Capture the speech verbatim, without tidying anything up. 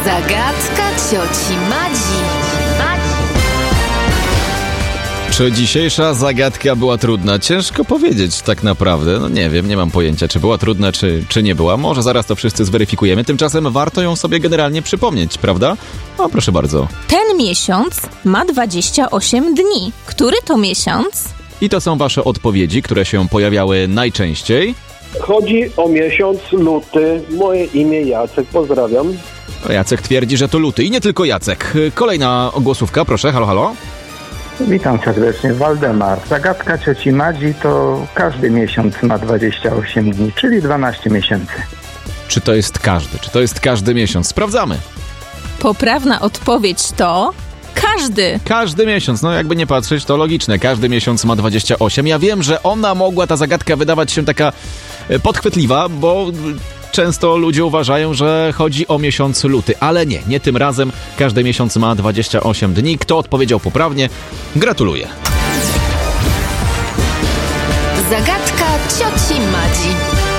Zagadka cioci Madzi. Czy dzisiejsza zagadka była trudna? Ciężko powiedzieć tak naprawdę. No nie wiem, nie mam pojęcia, czy była trudna, czy, czy nie była. Może zaraz to wszyscy zweryfikujemy. Tymczasem warto ją sobie generalnie przypomnieć, prawda? No proszę bardzo. Ten miesiąc ma dwadzieścia osiem dni. Który to miesiąc? I to są wasze odpowiedzi, które się pojawiały najczęściej. Chodzi o miesiąc luty. Moje imię Jacek, pozdrawiam. Jacek twierdzi, że to luty. I nie tylko Jacek. Kolejna głosówka, proszę. Halo, halo. Witam serdecznie, Waldemar. Zagadka cioci Madzi to każdy miesiąc ma dwadzieścia osiem dni, czyli dwanaście miesięcy. Czy to jest każdy? Czy to jest każdy miesiąc? Sprawdzamy. Poprawna odpowiedź to każdy. Każdy miesiąc, no jakby nie patrzeć, to logiczne. Każdy miesiąc ma dwadzieścia osiem. Ja wiem, że ona mogła, ta zagadka, wydawać się taka podchwytliwa, bo często ludzie uważają, że chodzi o miesiąc luty, ale nie, nie tym razem. Każdy miesiąc ma dwadzieścia osiem dni. Kto odpowiedział poprawnie? Gratuluję. Zagadka cioci Madzi.